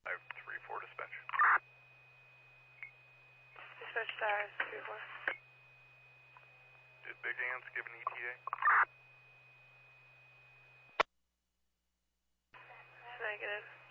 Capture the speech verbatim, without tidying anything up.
five three four dispatch. Dispatch stars three four. Did Big Ants give an E T A? Negative.